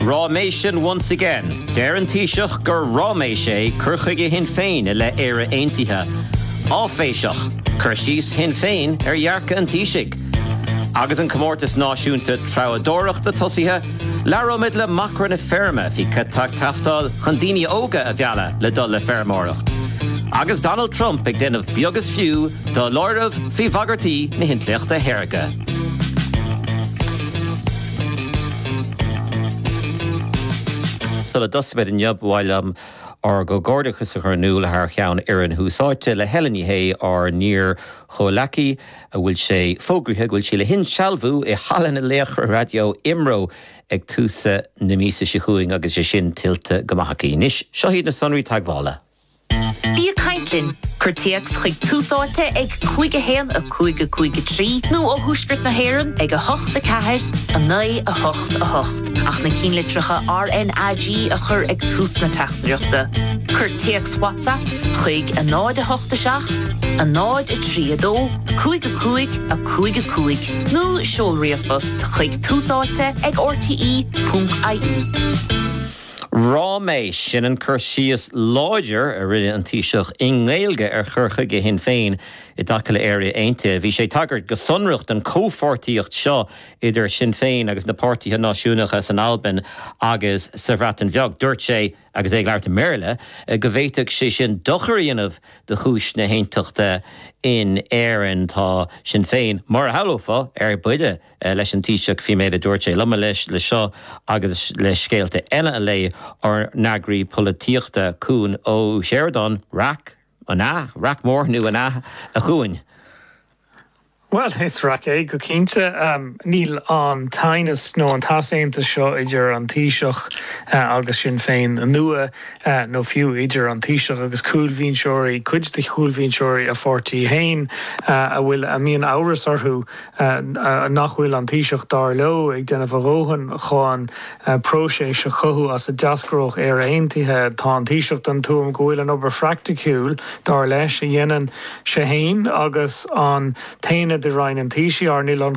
Ráméisian once again. Darren Taoiseach gur ráméise curchuige hin féin le éire aontaithe. Áféiseach, chursís hin féin dhearca an Taoiseach. Agus an comórtas náisiúnta trabhadóireachta tosaithe, leróid le macra na ferma hí catach taftáil chun daoine óga a bheala le dul le fermóireacht. Agus Donald Trump ag déanamh beagas fiú do láirimh faoi bhagartaí na hintleachta Hairge. Le dosbed in job while or go gordachas a churnuil haar chean Erin húsáite le Heleny Hay or near Cholaki will sé fógruthe will she le hin shalvu e hallan leach radio Imro ag túsa na mísa si chuing agus sé sin tiltte gomachí níis seo híad na sonraí taghála. Bí a caintlinn, chuirtíocht chuig túsáte ag chuige héan a chuige trí, nó ó thuaisgurt na héireann ag a hocht a ceathir, a 9 a hocht. Ach na cín litricha RNAG a chur ag tús na teachtaíochta. Chuirtíocht WhatsApp, chuig a 9 a hocht a seacht, a 9 a trí a dó, a chuige. Nó seolraí a fust chuig túsáte ag rte.ie. Ráméis sin an chur síos láidir a rinne an Taoiseach ingéilge churchuige hin féin I dacha le éire aontaithe. Bhí sé tagart go sonracht an cófortaíocht seo idir Sinn Féin agus na pártaithe náisiúnacha san Alban agus sa bhreatain bheag dúirt sé agus ag leabhar Marile go bhféiteach sé sin dochaíanamh de chúis na héintachta in éireann tá Sinn Féin mar healófa buide leis an Taoiseach fi méad a dúirt sé luma leis le seo agus le scéalta eile a lei ar neagraí polítíochta cún ó Sheridan rac mór nu a chuin. Well, it's rac go cínta níl an tainas nó an tasaínta seo idir an Taoiseach agus Sinn Féin an nua nó fiú idir an Taoiseach agus cúlhín seoirí cuid de cúlhín seoirí a fortí hain a bhfuil a míon áras orthú nachhfuil an Taoiseach dar leo ag denna bhróhan chuan próséis a chothú as a deascroch ar aontaithe tá an Taoiseach an túm go bhfuil an obair fracticúil dar leis a dhéanaan sé hain agus an taine de Ryan and Tishi are nil on